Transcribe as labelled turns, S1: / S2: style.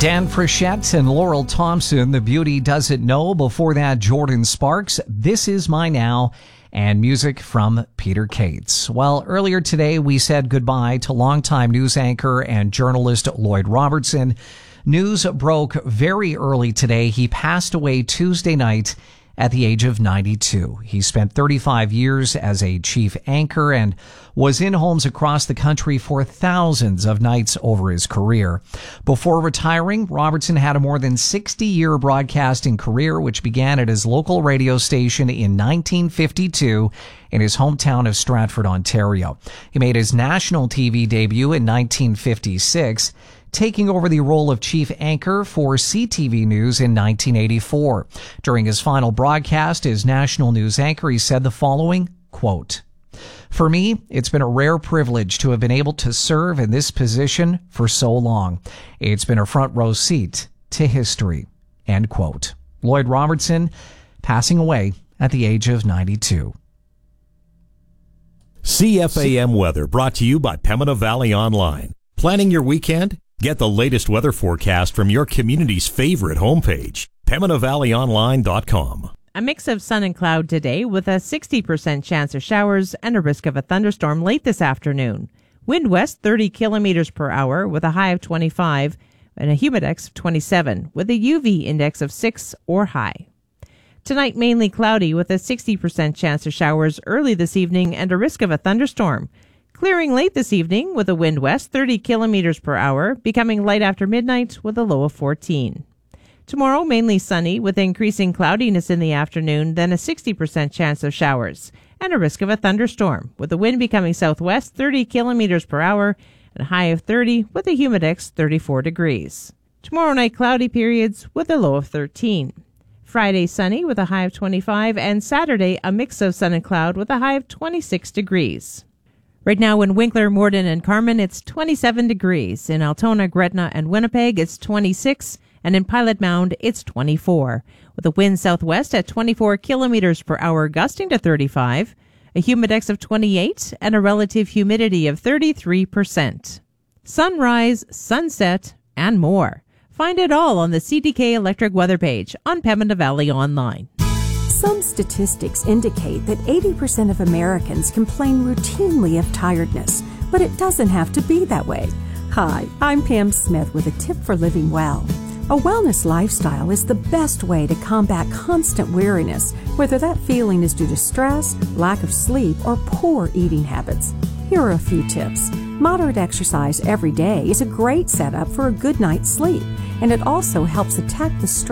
S1: Dan Frechette and Laurel Thompson, The Beauty Doesn't Know. Before that, Jordan Sparks, This Is My Now, and music from Peter Cates. Well, earlier today, we said goodbye to longtime news anchor and journalist Lloyd Robertson. News broke very early today. He passed away Tuesday night at the age of 92. He spent 35 years as a chief anchor and was in homes across the country for thousands of nights over his career. Before retiring, Robertson had a more than 60-year broadcasting career, which began at his local radio station in 1952 in his hometown of Stratford, Ontario. He made his national TV debut in 1956, taking over the role of chief anchor for CTV News in 1984. During his final broadcast as national news anchor, he said the following, quote, "For me, it's been a rare privilege to have been able to serve in this position for so long. It's been a front row seat to history," end quote. Lloyd Robertson passing away at the age of 92.
S2: CFAM weather brought to you by Pembina Valley Online. Planning your weekend? Get the latest weather forecast from your community's favorite homepage, PembinaValleyOnline.com.
S3: A mix of sun and cloud today with a 60% chance of showers and a risk of a thunderstorm late this afternoon. Wind west 30 kilometers per hour with a high of 25 and a humidex of 27 with a UV index of 6 or high. Tonight mainly cloudy with a 60% chance of showers early this evening and a risk of a thunderstorm. Clearing late this evening with a wind west 30 kilometers per hour, becoming light after midnight with a low of 14. Tomorrow, mainly sunny with increasing cloudiness in the afternoon, then a 60% chance of showers and a risk of a thunderstorm, with the wind becoming southwest 30 kilometers per hour and a high of 30 with a humidex 34 degrees. Tomorrow night, cloudy periods with a low of 13. Friday, sunny with a high of 25, and Saturday, a mix of sun and cloud with a high of 26 degrees. Right now in Winkler, Morden, and Carman, it's 27 degrees. In Altona, Gretna, and Winnipeg, it's 26. And in Pilot Mound, it's 24. With a wind southwest at 24 kilometers per hour, gusting to 35, a humidex of 28, and a relative humidity of 33%. Sunrise, sunset, and more. Find it all on the CDK Electric weather page on Pembina Valley Online.
S4: Some statistics indicate that 80% of Americans complain routinely of tiredness, but it doesn't have to be that way. Hi, I'm Pam Smith with a tip for living well. A wellness lifestyle is the best way to combat constant weariness, whether that feeling is due to stress, lack of sleep, or poor eating habits. Here are a few tips. Moderate exercise every day is a great setup for a good night's sleep, and it also helps attack the stress